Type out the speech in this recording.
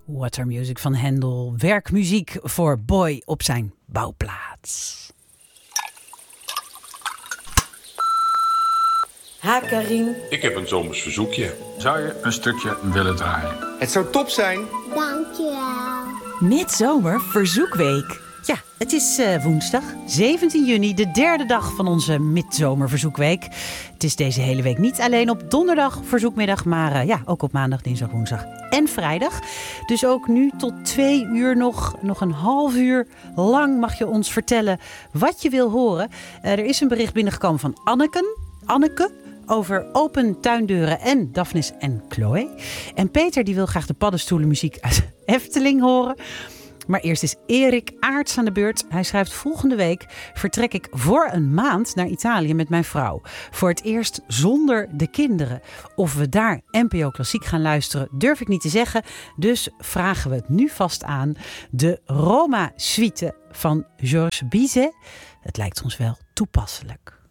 Watermusic van Händel. Werkmuziek voor Boy op zijn bouwplaats. Ha, Karin. Ik heb een zomers verzoekje. Zou je een stukje willen draaien? Het zou top zijn. Dankjewel. Midzomer Verzoekweek. Ja, het is woensdag, 17 juni, de derde dag van onze Midzomerverzoekweek. Het is deze hele week niet alleen op donderdag verzoekmiddag, maar ook op maandag, dinsdag, woensdag en vrijdag. Dus ook nu tot 2 uur nog een half uur lang mag je ons vertellen wat je wil horen. Er is een bericht binnengekomen van Anneke over open tuindeuren en Daphnis en Chloe. En Peter die wil graag de paddenstoelenmuziek uit Efteling horen. Maar eerst is Erik Aarts aan de beurt. Hij schrijft: volgende week vertrek ik voor een maand naar Italië met mijn vrouw. Voor het eerst zonder de kinderen. Of we daar NPO Klassiek gaan luisteren, durf ik niet te zeggen. Dus vragen we het nu vast aan. De Roma Suite van Georges Bizet. Het lijkt ons wel toepasselijk.